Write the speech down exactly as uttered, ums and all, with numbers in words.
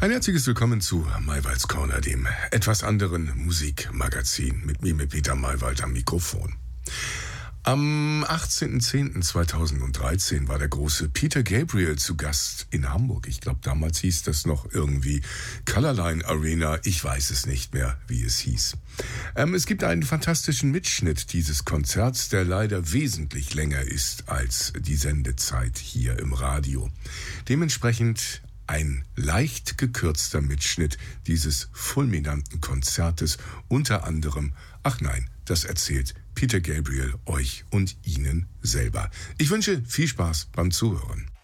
Ein herzliches Willkommen zu Maywalds Corner, dem etwas anderen Musikmagazin. Mit mir, mit Peter Maywald am Mikrofon. Am achtzehnten zehnten zweitausenddreizehn war der große Peter Gabriel zu Gast in Hamburg. Ich glaube, damals hieß das noch irgendwie Colorline Arena. Ich weiß es nicht mehr, wie es hieß. Ähm, es gibt einen fantastischen Mitschnitt dieses Konzerts, der leider wesentlich länger ist als die Sendezeit hier im Radio. Dementsprechend ein leicht gekürzter Mitschnitt dieses fulminanten Konzertes, unter anderem, ach nein, das erzählt Peter Gabriel euch und Ihnen selber. Ich wünsche viel Spaß beim Zuhören.